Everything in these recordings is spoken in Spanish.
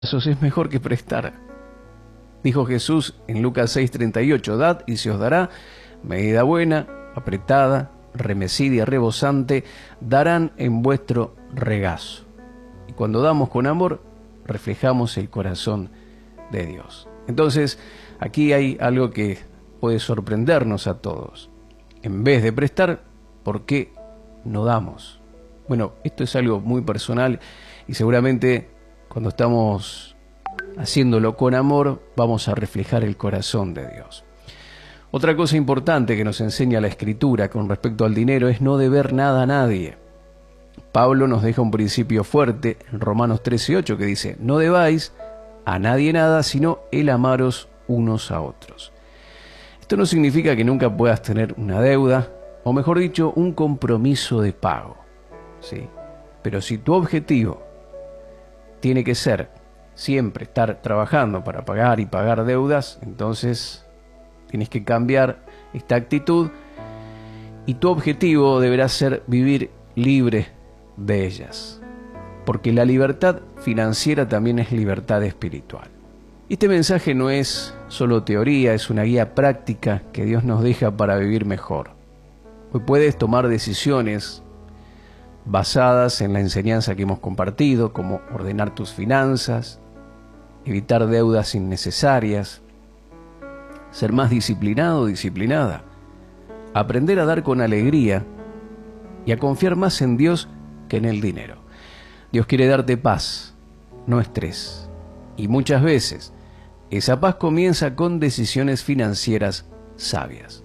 es mejor que prestar. Dijo Jesús en Lucas 6:38, dad y se os dará, medida buena, apretada, remecida y rebosante, darán en vuestro regazo. Y cuando damos con amor, reflejamos el corazón de Dios. Entonces, aquí hay algo que puede sorprendernos a todos. En vez de prestar, ¿por qué no damos? Bueno, esto es algo muy personal y seguramente cuando estamos haciéndolo con amor, vamos a reflejar el corazón de Dios. Otra cosa importante que nos enseña la Escritura con respecto al dinero es no deber nada a nadie. Pablo nos deja un principio fuerte en Romanos 13:8 que dice, no debáis a nadie nada, sino el amaros unos a otros. Esto no significa que nunca puedas tener una deuda, o mejor dicho, un compromiso de pago, ¿sí? Pero si tu objetivo tiene que ser siempre estar trabajando para pagar y pagar deudas, entonces tienes que cambiar esta actitud y tu objetivo deberá ser vivir libre de ellas, porque la libertad financiera también es libertad espiritual. Este mensaje no es solo teoría, es una guía práctica que Dios nos deja para vivir mejor. Hoy puedes tomar decisiones basadas en la enseñanza que hemos compartido, como ordenar tus finanzas, evitar deudas innecesarias, ser más disciplinado o disciplinada, aprender a dar con alegría y a confiar más en Dios que en el dinero. Dios quiere darte paz, no estrés. Y muchas veces esa paz comienza con decisiones financieras sabias.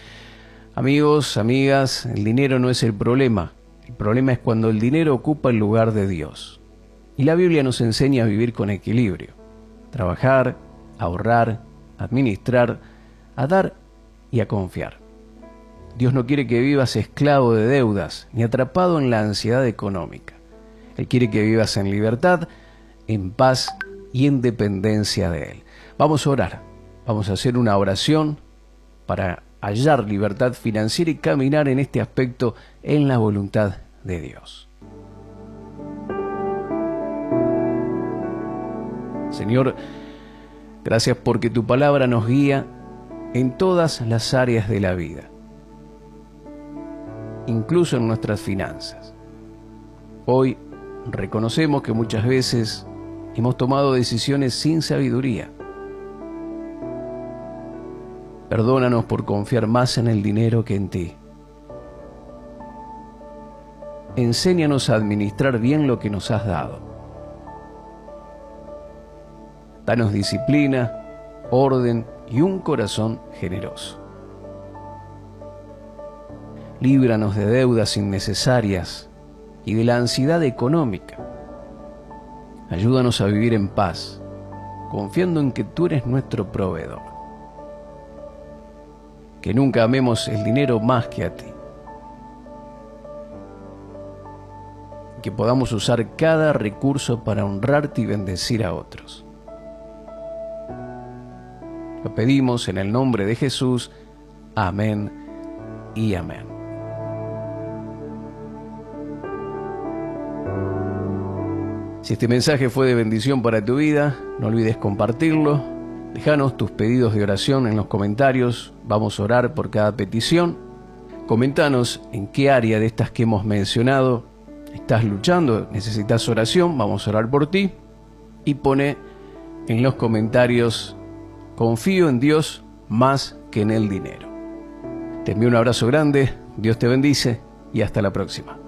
Amigos, amigas, el dinero no es el problema. El problema es cuando el dinero ocupa el lugar de Dios. Y la Biblia nos enseña a vivir con equilibrio. Trabajar, ahorrar, administrar, a dar y a confiar. Dios no quiere que vivas esclavo de deudas ni atrapado en la ansiedad económica. Él quiere que vivas en libertad, en paz y en dependencia de Él. Vamos a orar. Vamos a hacer una oración para hallar libertad financiera y caminar en este aspecto en la voluntad de Dios. Señor, gracias porque tu palabra nos guía en todas las áreas de la vida, incluso en nuestras finanzas. Hoy reconocemos que muchas veces hemos tomado decisiones sin sabiduría. Perdónanos por confiar más en el dinero que en ti. Enséñanos a administrar bien lo que nos has dado. Danos disciplina, orden y un corazón generoso. Líbranos de deudas innecesarias y de la ansiedad económica. Ayúdanos a vivir en paz, confiando en que tú eres nuestro proveedor. Que nunca amemos el dinero más que a ti. Que podamos usar cada recurso para honrarte y bendecir a otros. Lo pedimos en el nombre de Jesús. Amén y amén. Si este mensaje fue de bendición para tu vida, no olvides compartirlo. Déjanos tus pedidos de oración en los comentarios. Vamos a orar por cada petición. Coméntanos en qué área de estas que hemos mencionado estás luchando, necesitas oración, vamos a orar por ti. Y pone en los comentarios, confío en Dios más que en el dinero. Te envío un abrazo grande, Dios te bendice y hasta la próxima.